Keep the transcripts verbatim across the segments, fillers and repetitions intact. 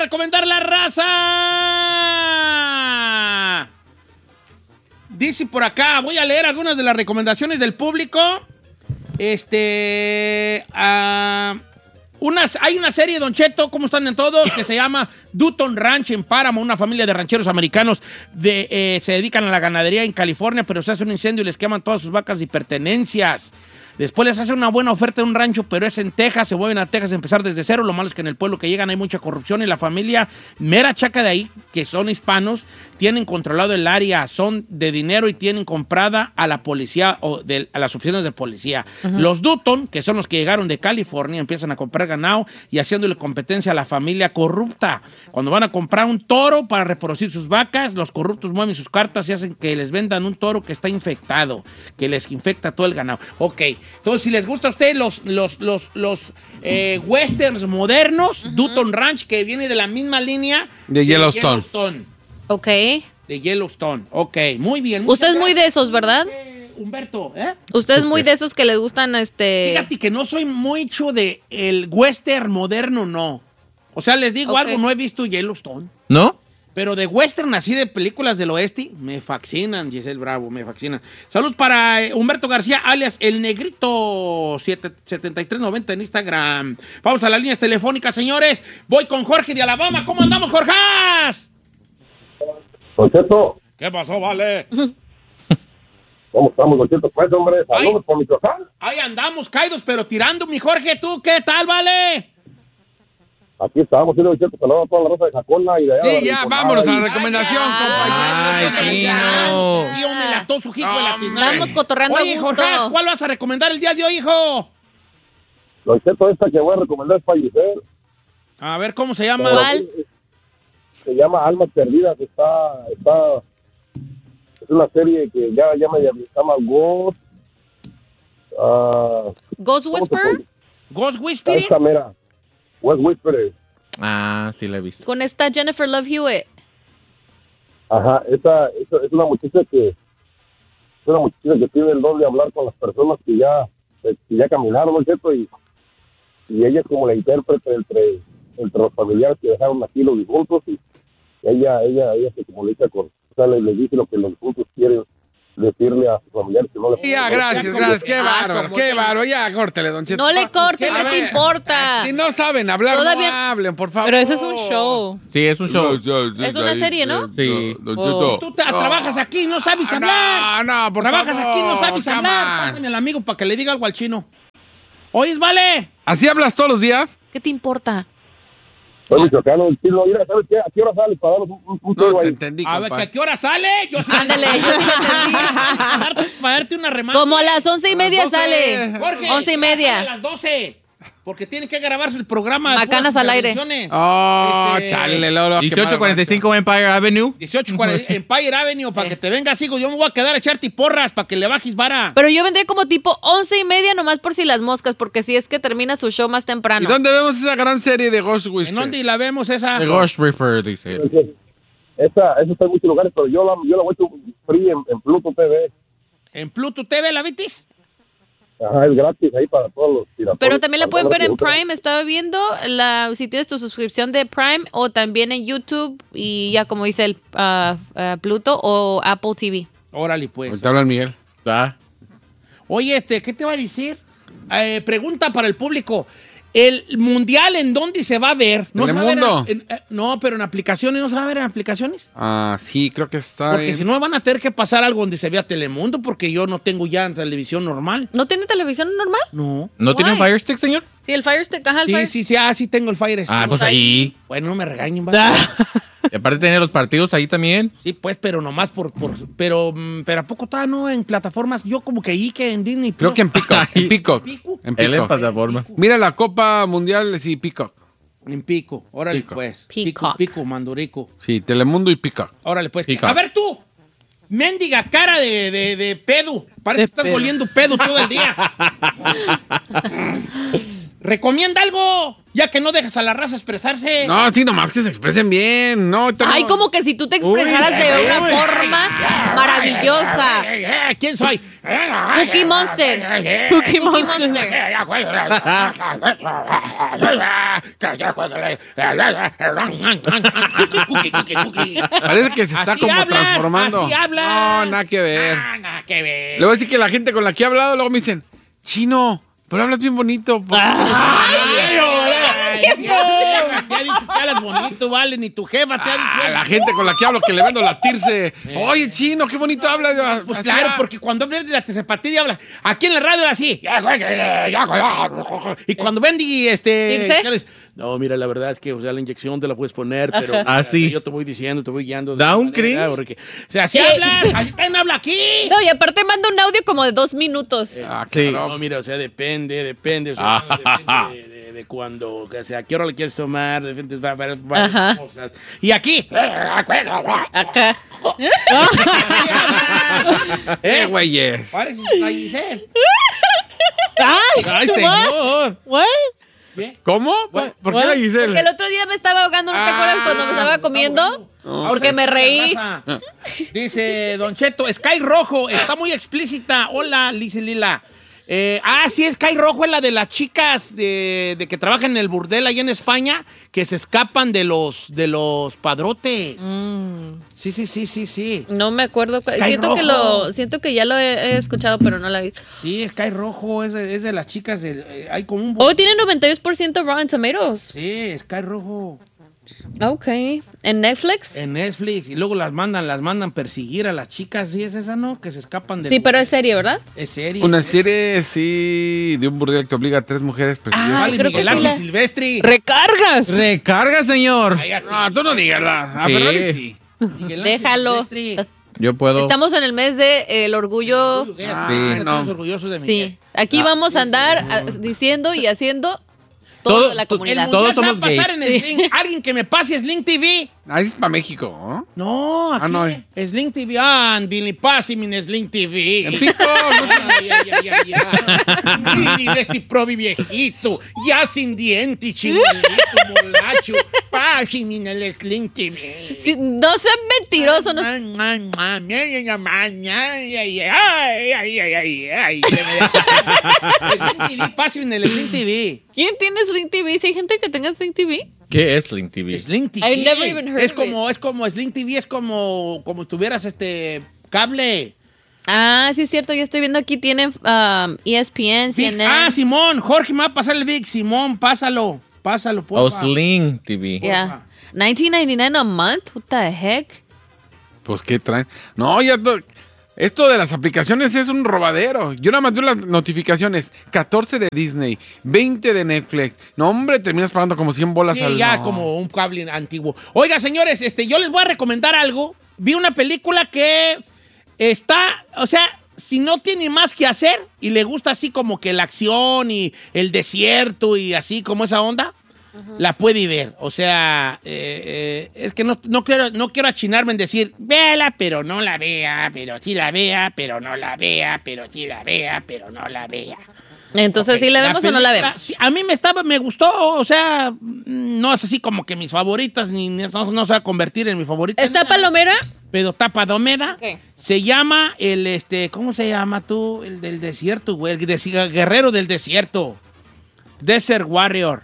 recomendar la raza. Dice por acá, voy a leer algunas de las recomendaciones del público. Este... Uh, unas, hay una serie, Don Cheto, ¿cómo están en todos? Que se llama Dutton Ranch en Paramount. Una familia de rancheros americanos de, eh, se dedican a la ganadería en California, pero se hace un incendio y les queman todas sus vacas y pertenencias. Después les hacen una buena oferta de un rancho, pero es en Texas. Se vuelven a Texas a empezar desde cero. Lo malo es que en el pueblo que llegan hay mucha corrupción y la familia mera chaca de ahí, que son hispanos, tienen controlado el área, son de dinero y tienen comprada a la policía o de, a las oficinas de policía. Uh-huh. Los Dutton, que son los que llegaron de California, empiezan a comprar ganado y haciéndole competencia a la familia corrupta. Cuando van a comprar un toro para reproducir sus vacas, los corruptos mueven sus cartas y hacen que les vendan un toro que está infectado, que les infecta todo el ganado. Ok, entonces si les gusta a ustedes los, los, los, los eh, westerns modernos, uh-huh. Dutton Ranch, que viene de la misma línea de, de Yellowstone. Yellowstone. Ok. De Yellowstone. Ok, muy bien. Usted es muy de esos, ¿verdad? Humberto, ¿eh? Usted es muy de esos que les gustan, este... Fíjate que no soy mucho de el western moderno, no. O sea, les digo okay. algo, no he visto Yellowstone. ¿No? Pero de western, así de películas del oeste, me fascinan, Giselle Bravo, me fascinan. Saludos para Humberto García, alias El Negrito setenta y tres noventa en Instagram. Vamos a las líneas telefónicas, señores. Voy con Jorge de Alabama. ¿Cómo andamos, Jorjas? Don Cheto. ¿Qué pasó, vale? ¿Cómo estamos, Don Cheto? Pues, hombre, saludos por Michoacán. Ahí andamos, caídos, pero tirando, mi Jorge. ¿Tú qué tal, vale? Aquí estábamos, Don Cheto, saludos a toda la raza de Jacona y de allá. Sí, ya, vámonos a la recomendación, compañero. Ay, chino. Tío, me lató su hijo de la tiznada. Estamos cotorreando Oye, a gusto. Jorge, ¿cuál vas a recomendar el día de hoy, hijo? Don Cheto, esta que voy a recomendar es para Giselle. A ver, ¿cómo se llama? ¿Cuál? Se llama Almas Perdidas, está, está, es una serie que ya, ya me llama Ghost, uh, Ghost Whisperer. Ghost Whisperer. Esta mera, Ghost Whisperer. Ah, sí la he visto. Con esta Jennifer Love Hewitt. Ajá, esta, esta es una muchacha que, es una muchacha que tiene el don de hablar con las personas que ya, que ya caminaron, ¿no es cierto? Y, y ella es como la intérprete entre, entre los familiares que dejaron aquí los difuntos y ella, ella, ella se comunica con, o sea, le, le dice lo que los difuntos quieren decirle a sus familiares que no le... Ya, gracias, gracias, qué bárbaro, qué bárbaro, ya, córtele, Don Cheto. No le cortes, ¿qué te importa? Si no saben hablar, Todavía... no hablen, por favor. Pero ese es un show. Sí, es un show. Es una serie, ¿no? Sí. Don Cheto. Tú tra trabajas aquí, no sabes hablar. No, no, por trabajas favor. aquí, no sabes hablar. Pásame al amigo para que le diga algo al chino. ¿Oyes, vale? ¿Así hablas todos los días? ¿Qué te importa? Soy michoacano, el chino, mira, ¿sabes qué? ¿A qué hora sales para darnos un, un No, te ahí? entendí, A ver, compa. ¿que ¿a qué hora sale? Yo sí. Ándale, yo sí lo entendí. Para darte, para darte una remata. Como a las once y media doce. sale. Jorge, Once y ya media. sale a las doce. Porque tiene que grabarse el programa. de Macanas puras al aire. intervenciones. Oh, Este, chale, Lolo. dieciocho cuarenta y cinco Empire Avenue. dieciocho cuarenta Empire Avenue, para que te vengas, hijo. Yo me voy a quedar a echarte porras para que le bajes vara. Pero yo vendré como tipo once y media nomás por si las moscas, porque si es que termina su show más temprano. ¿Y dónde vemos esa gran serie de Ghost Whisperer? ¿En dónde la vemos esa? The Ghost Reaper, dice él. Esa, esa está en muchos lugares, pero yo la, yo la voy a free en, en Pluto T V. ¿En Pluto T V la vitis? Ajá, es gratis ahí para todos los piratas. Pero también la pueden ver en Prime, estaba viendo, la, si tienes tu suscripción de Prime, o también en YouTube, y ya como dice el uh, uh, Pluto, o Apple T V. Órale, pues. Te habla el Miguel. Ah. Oye, este, ¿qué te va a decir? Eh, pregunta para el público. ¿El mundial en dónde se va a ver? ¿No Telemundo. Se va a ver en, en, no, pero en aplicaciones, ¿no se va a ver en aplicaciones? Ah, sí, creo que está Porque en... si no van a tener que pasar algo donde se vea Telemundo, porque yo no tengo ya televisión normal. ¿No tiene televisión normal? No. ¿No tiene un Why? Fire Stick, señor? Sí, el Fire Stick, ajá, el Sí, Fire sí, sí, ah, sí tengo el Fire Stick. Ah, pues ahí. Bueno, no me regañen, ¿vale? Y aparte tener los partidos ahí también. Sí, pues, pero nomás por... por pero, pero ¿a poco está, no? En plataformas, yo como que ahí que en Disney Creo Plus. que en Peacock. En Peacock. ¿Pico? En Él en Peacock. plataforma. Mira la Copa Mundial, sí, Peacock. En Pico, órale Pico. pues. Peacock. Pico, Pico, Mandurico. Sí, Telemundo y Peacock. Órale pues. Peacock. A ver tú, mendiga cara de, de, de pedo. Parece De que estás pedo. oliendo pedo todo el día. Recomienda algo, ya que no dejas a la raza expresarse. No, sí, nomás que se expresen bien. No, no. Ay, como que si tú te expresaras Uy, de uy, una uy, forma maravillosa. ¿Quién soy? Cookie Monster. Cookie Monster. Parece que se está Así como hablas, transformando. así hablas. No, nada que ver. Ah, nada que ver. Le voy a decir que la gente con la que he hablado luego me dicen, Chino, pero hablas bien bonito. Ay, órale. Te ha dicho que hablas bonito, vale, ni tu jefa te ha dicho. A la gente con la que hablo que le vendo latirse. Oye, Chino, qué bonito hablas. Pues claro, porque cuando hablas de la tezepatía hablas. Aquí en la radio era así. Y cuando Bendy, este. ¿Irse? No, mira, la verdad es que, o sea, la inyección te la puedes poner, pero. Ah, sí. Yo te voy diciendo, te voy guiando. Da un cringe. cringe. O sea, así Sí. hablas. Así también habla aquí. No, y aparte manda un audio como de dos minutos. Ah, Sí. claro. No, mira, o sea, depende, depende. O sea, depende de, de, de cuando, o sea, a qué hora le quieres tomar, depende de varias, varias Ajá. cosas. Y aquí. Acá. Eh, güeyes. Parece la Giselle. Ay, Ay, what? señor. What? Bien. ¿Cómo? ¿Por qué la Porque el Giselle? otro día me estaba ahogando, ¿no te acuerdas cuando me estaba comiendo? Porque me reí. Dice Don Cheto, Sky Rojo, está muy explícita. Hola, dice Lila. Eh, ah, sí, Sky Rojo es la de las chicas de, de que trabajan en el burdel allá en España, que se escapan de los, de los padrotes. Mm, Sí, sí, sí, sí, sí. no me acuerdo. cu- Sky Siento que, Rojo. lo, siento que ya lo he, he escuchado, pero no la he visto. Sí, Sky Rojo es de, es de las chicas. De, eh, hay como un... Oh, tiene noventa y dos por ciento Rotten Tomatoes. Sí, Sky Rojo. Ok. ¿En Netflix? En Netflix. Y luego las mandan, las mandan perseguir a las chicas. ¿Sí es esa, no? Que se escapan de... Sí, pero es serie, ¿verdad? Es serie. Una serie, sí, de un burdel que obliga a tres mujeres. Pues, Ah, Vale, creo que Miguel sí Ángel la- Silvestri. ¡Recargas! Recarga, señor. Cállate. no, tú no digas la. A Sí. Ferrari sí. Miguel Ángel Déjalo. Silvestri. Yo puedo. Estamos en el mes de eh, el orgullo. Ah, Sí, estamos no. orgullosos de Miguel. Sí. Aquí vamos a andar a- diciendo y haciendo todo, Todo- de la to- El comunidad. mundial Todos se va a somos gay. pasar en Sling. Alguien que me pase Sling T V. Ah, ese es para México, ¿no? No, aquí. Ah, no, eh. Sling T V. Andy, pase mi Sling T V. En Pico, Ay, ay, ay, ay, ay. Mira este probi viejito, ya sin diente, chimuelito, molacho. Pase mi Sling T V. Sí, no seas mentiroso. No... Ay, ay, ay, ay, ay, ay, ay, ay, ay, ay, ay, ay. Sling T V, pase en el Sling T V. ¿Quién tiene Sling T V? Si hay gente que tenga Sling T V. ¿Qué es Link T V? Sling T V. I've never even heard es of como, es como Sling T V, es como, como si tuvieras este cable. Ah, sí es cierto. Yo estoy viendo aquí tienen um, E S P N, C Big- N N. ah, Simón, Jorge me va a pasar el Big. Simón, pásalo, pásalo, Oh, porfa. Sling T V. Yeah. nineteen ninety-nine a month? What the heck? Pues, ¿qué traen? No, ya. to- Esto de las aplicaciones es un robadero. Yo nada más veo las notificaciones. catorce de Disney, veinte de Netflix. No, hombre, terminas pagando como cien bolas Sí, al... ya no. como un cable antiguo. Oiga, señores, este, yo les voy a recomendar algo. Vi una película que está, o sea, si no tiene más que hacer y le gusta así como que la acción y el desierto y así como esa onda, la puede ver. O sea, eh, eh, es que no, no, quiero, no quiero achinarme en decir, véala, pero no la vea, pero sí la vea, pero no la vea, pero sí la vea, pero no la vea. Entonces, Ok, ¿sí la vemos o no la película, vemos? sí, a mí me estaba, me gustó, o sea, no es así como que mis favoritas, ni ni- no, no se va a convertir en mi favorita. ¿Está nada, palomera? Pero está palomera. Ok. Se llama el, este, ¿cómo se llama tú? El del desierto, güey, el de- guerrero del desierto. Desert Warrior.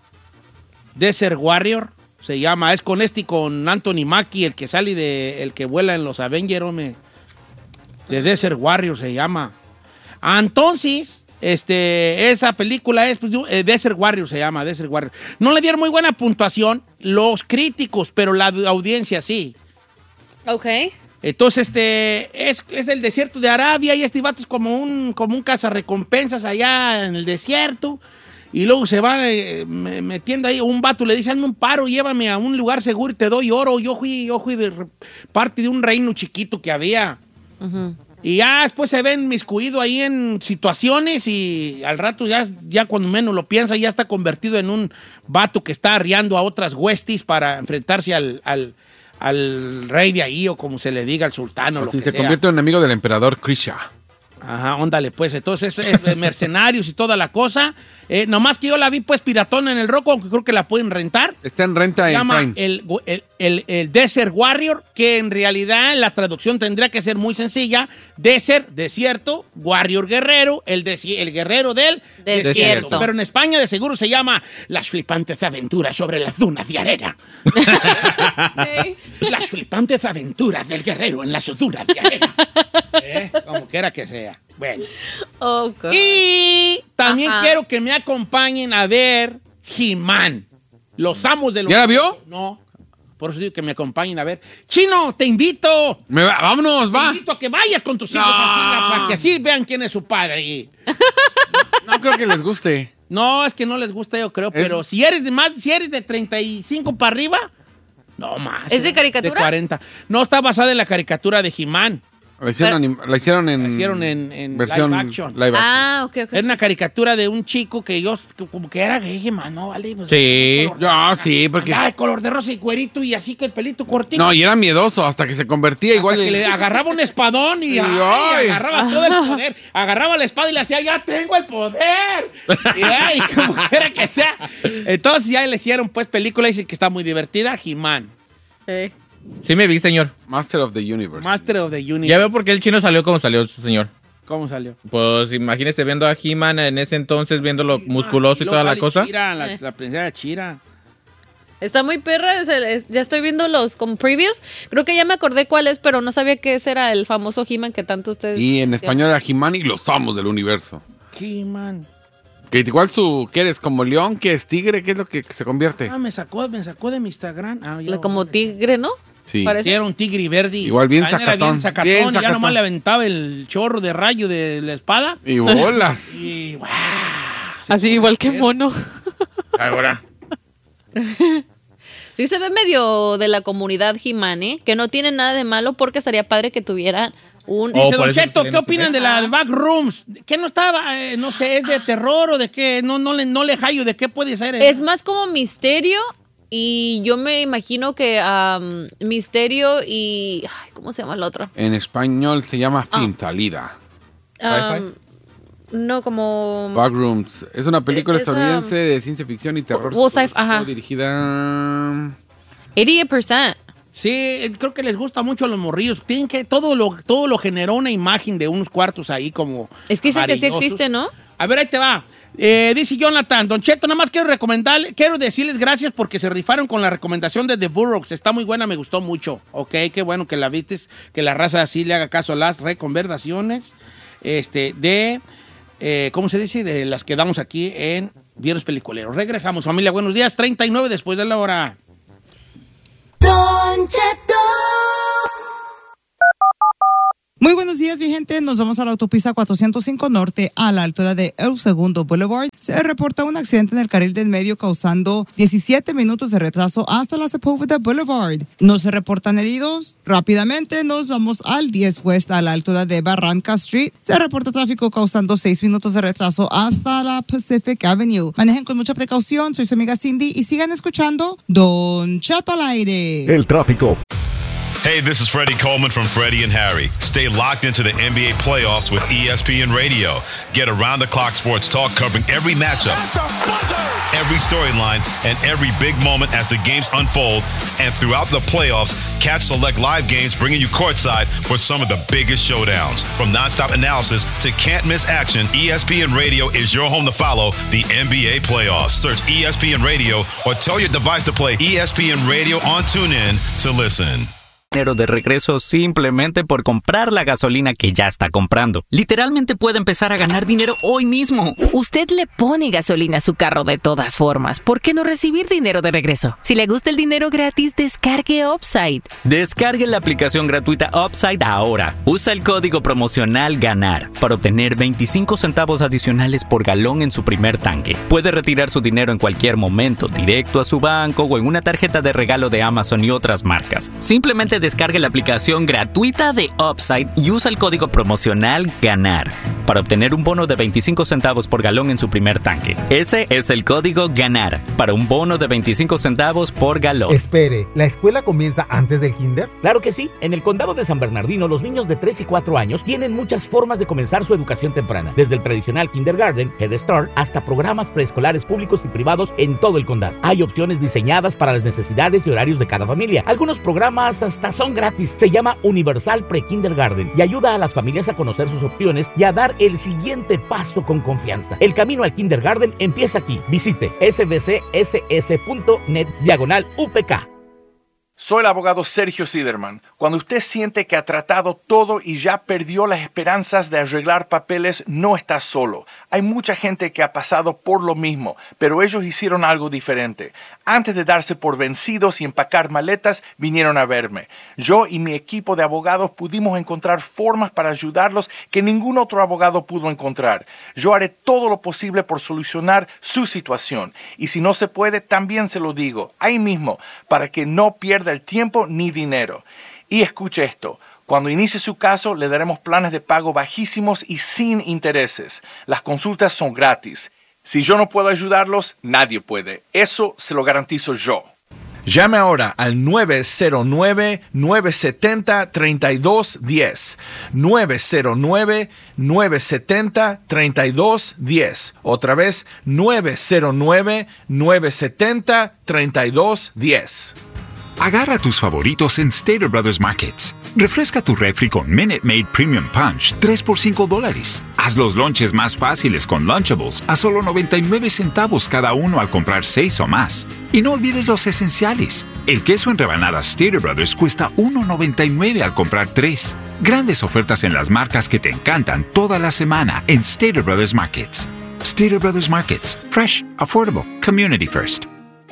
Desert Warrior se llama, es con este y con Anthony Mackie, el que sale de, el que vuela en los Avengers, hombre. De Desert Warrior se llama. Ah, entonces, este, esa película es, pues, eh, Desert Warrior se llama, Desert Warrior. No le dieron muy buena puntuación los críticos, pero la audiencia sí. Ok. Entonces, este, es, es el desierto de Arabia y este vato es como un, como un cazarrecompensas allá en el desierto. Y luego se va eh, me- metiendo ahí, un vato le dice, hazme un paro, llévame a un lugar seguro y te doy oro. Yo fui, yo fui de re- parte de un reino chiquito que había. Y ya después se ven miscuido ahí en situaciones y al rato ya, ya cuando menos lo piensa ya está convertido en un vato que está arriando a otras huestis para enfrentarse al, al, al rey de ahí o como se le diga, al sultano. O lo si que se sea. convierte en enemigo del emperador Krisha. Ajá, óndale, pues. Entonces, es, es Mercenarios y toda la cosa. Eh, nomás que yo la vi, pues, piratona en el Roku, aunque creo que la pueden rentar. Está en renta Se en llama Prime. el, el, el, el Desert Warrior, que en realidad la traducción tendría que ser muy sencilla. Desert, desierto, Warrior, guerrero, el, desi- el guerrero del desierto. Desierto. Pero en España de seguro se llama Las flipantes aventuras sobre las dunas de arena. Las flipantes aventuras del guerrero en las dunas de arena. ¿Eh? Como quiera que sea. Bueno. Oh, God. Y también Ajá. quiero que me acompañen a ver He-Man. Los amos de los... ¿Ya la vio? No. Por eso digo que me acompañen a ver. Chino, te invito. Me va- vámonos, Te va. invito a que vayas con tus hijos No. al cine para que así vean quién es su padre. No creo que les guste. No, es que no les gusta, yo creo, pero si eres de más, si eres de treinta y cinco para arriba, no más. ¿Es de ¿eh? caricatura? De cuarenta. No, está basada en la caricatura de He-Man. La hicieron, anim- la hicieron en, La hicieron en- en versión live action. live action. Ah, ok, ok. Era una caricatura de un chico que yo, que como que era gay, man, ¿no? Vale, pues, Sí. color- Ya, sí, porque... Ay, color de rosa y cuerito y así que el pelito cortito. No, y era miedoso hasta que se convertía Hasta igual. que le agarraba un espadón y, Y, ay, ay. agarraba todo el poder. Agarraba la espada y le hacía, ya tengo el poder. Y, ay, como quiera que sea. Entonces ya le hicieron pues película y dicen que está muy divertida. He-Man, Sí. Sí me vi, señor. Master of the Universe. Master of the Universe. Ya veo por qué el chino salió como salió, señor. ¿Cómo salió? Pues imagínese viendo a He-Man en ese entonces, viéndolo musculoso y luego toda la sale cosa. Chira, la, Eh. la princesa Chira. Está muy perra, es el- es- ya estoy viendo los como previews. Creo que ya me acordé cuál es, pero no sabía que ese era el famoso He-Man que tanto ustedes... Sí, en español era He-Man y los amos del universo. He-Man. Que igual su... ¿Qué eres? ¿Como león? ¿Qué es tigre? ¿Qué es lo que se convierte? Ah, me sacó, me sacó de mi Instagram. Ah, ya- Como tigre, ¿no? Sí. Parece. Sí, era un tigre verde. Igual bien También era sacatón. Bien sacatón. Bien Y ya sacatón. nomás le aventaba el chorro de rayo de la espada. Y bolas. Y ¡guau! Así igual que mono. Ahora. Sí se ve medio de la comunidad He-Man, ¿eh? Que no tiene nada de malo porque sería padre que tuvieran un... Oh, Dice por Don eso Cheto, no ¿qué opinan de Ajá. las backrooms? ¿Qué no estaba? Eh, no sé, ¿es de terror o de qué? No, no, le, no le hallo de qué puede ser. eh? Es más como misterio y yo me imagino que um, misterio y... Ay, ¿cómo se llama el otro? En español se llama Ah. Fin Salida. Um, no, como... Backrooms. Es una película Es, um, estadounidense de ciencia ficción y terror. Wo- sci- ajá. Dirigida... ochenta por ciento. Sí, eh, creo que les gusta mucho a los morrillos. Tienen que todo lo, todo lo generó una imagen de unos cuartos ahí como... Es que dicen que sí amarillosos. existe, ¿no? A ver, ahí te va. Eh, dice Jonathan, Don Cheto, nada más quiero recomendarle, quiero decirles gracias porque se rifaron con la recomendación de The Burroughs. Está muy buena, me gustó mucho. Ok, qué bueno que la vistes, que la raza así le haga caso a las reconversaciones este, de, eh, ¿cómo se dice? De las que damos aquí en Viernes Peliculeros. Regresamos, familia, buenos días. treinta y nueve después de la hora. Don Cheto. Muy buenos días, mi gente. Nos vamos a la autopista cuatrocientos cinco Norte, a la altura de El Segundo Boulevard. Se reporta un accidente en el carril del medio causando diecisiete minutos de retraso hasta la Sepúlveda Boulevard. No se reportan heridos. Rápidamente nos vamos al diez West, a la altura de Barranca Street. Se reporta tráfico causando seis minutos de retraso hasta la Pacific Avenue. Manejen con mucha precaución. Soy su amiga Cindy y sigan escuchando Don Cheto al aire. El tráfico. Hey, this is Freddie Coleman from Freddie and Harry. Stay locked into the N B A playoffs with E S P N Radio. Get around-the-clock sports talk covering every matchup, every storyline, and every big moment as the games unfold. And throughout the playoffs, catch select live games bringing you courtside for some of the biggest showdowns. From nonstop analysis to can't-miss action, E S P N Radio is your home to follow the N B A playoffs. Search E S P N Radio or tell your device to play E S P N Radio on TuneIn to listen. Dinero de regreso simplemente por comprar la gasolina que ya está comprando. Literalmente puede empezar a ganar dinero hoy mismo. Usted le pone gasolina a su carro de todas formas. ¿Por qué no recibir dinero de regreso? Si le gusta el dinero gratis, descargue Upside. Descargue la aplicación gratuita Upside ahora. Usa el código promocional GANAR para obtener veinticinco centavos adicionales por galón en su primer tanque. Puede retirar su dinero en cualquier momento, directo a su banco o en una tarjeta de regalo de Amazon y otras marcas. Simplemente descargue la aplicación gratuita de Upside y usa el código promocional GANAR para obtener un bono de veinticinco centavos por galón en su primer tanque. Ese es el código GANAR para un bono de veinticinco centavos por galón. Espere, ¿la escuela comienza antes del kinder? Claro que sí. En el condado de San Bernardino, los niños de tres y cuatro años tienen muchas formas de comenzar su educación temprana, desde el tradicional kindergarten, Head Start, hasta programas preescolares públicos y privados en todo el condado. Hay opciones diseñadas para las necesidades y horarios de cada familia. Algunos programas hasta son gratis. Se llama Universal Pre-Kindergarten y ayuda a las familias a conocer sus opciones y a dar el siguiente paso con confianza. El camino al kindergarten empieza aquí. Visite s b c s s punto net diagonal U P K. Soy el abogado Sergio Siderman. Cuando usted siente que ha tratado todo y ya perdió las esperanzas de arreglar papeles, no está solo. Hay mucha gente que ha pasado por lo mismo, pero ellos hicieron algo diferente. Antes de darse por vencidos y empacar maletas, vinieron a verme. Yo y mi equipo de abogados pudimos encontrar formas para ayudarlos que ningún otro abogado pudo encontrar. Yo haré todo lo posible por solucionar su situación. Y si no se puede, también se lo digo, ahí mismo, para que no pierda el tiempo ni dinero. Y escuche esto. Cuando inicie su caso, le daremos planes de pago bajísimos y sin intereses. Las consultas son gratis. Si yo no puedo ayudarlos, nadie puede. Eso se lo garantizo yo. Llame ahora al nueve cero nueve, nueve siete cero, tres dos uno cero. nueve cero nueve, nueve siete cero, tres dos uno cero. Otra vez, nueve cero nueve, nueve siete cero, tres dos uno cero. Agarra tus favoritos en Stater Brothers Markets. Refresca tu refri con Minute Maid Premium Punch, tres por cinco dólares. Haz los lunches más fáciles con Lunchables a solo noventa y nueve centavos cada uno al comprar seis o más. Y no olvides los esenciales. El queso en rebanadas Stater Brothers cuesta uno noventa y nueve al comprar tres. Grandes ofertas en las marcas que te encantan toda la semana en Stater Brothers Markets. Stater Brothers Markets. Fresh, affordable, community first.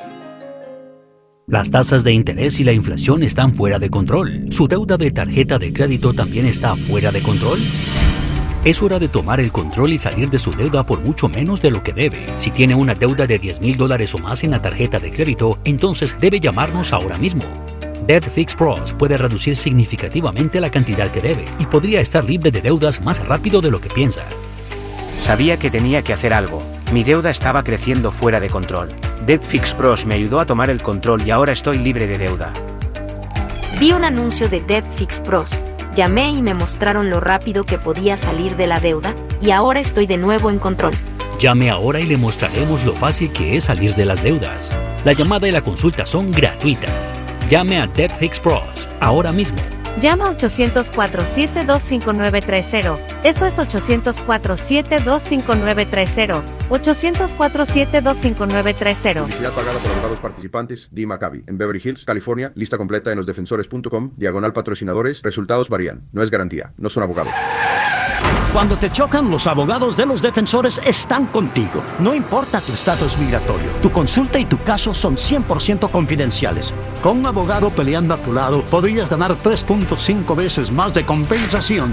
Las tasas de interés y la inflación están fuera de control. ¿Su deuda de tarjeta de crédito también está fuera de control? Es hora de tomar el control y salir de su deuda por mucho menos de lo que debe. Si tiene una deuda de diez mil dólares o más en la tarjeta de crédito, entonces debe llamarnos ahora mismo. Debt Fix Pros puede reducir significativamente la cantidad que debe y podría estar libre de deudas más rápido de lo que piensa. Sabía que tenía que hacer algo. Mi deuda estaba creciendo fuera de control. Debt Fix Pros me ayudó a tomar el control y ahora estoy libre de deuda. Vi un anuncio de Debt Fix Pros. Llamé y me mostraron lo rápido que podía salir de la deuda y ahora estoy de nuevo en control. Llame ahora y le mostraremos lo fácil que es salir de las deudas. La llamada y la consulta son gratuitas. Llame a Debt Fix Pros ahora mismo. Llama a ochocientos cuatro, siete dos cinco nueve tres cero. Eso es ochocientos cuatro, siete dos cinco nueve tres cero. ochocientos cuatro, siete dos cinco nueve tres cero. Publicidad pagada por abogados participantes. Dee Maccabi. En Beverly Hills, California. Lista completa en los defensores punto com. Diagonal patrocinadores. Resultados varían. No es garantía. No son abogados. Cuando te chocan, los abogados de los defensores están contigo. No importa tu estatus migratorio, tu consulta y tu caso son cien por ciento confidenciales. Con un abogado peleando a tu lado, podrías ganar tres punto cinco veces más de compensación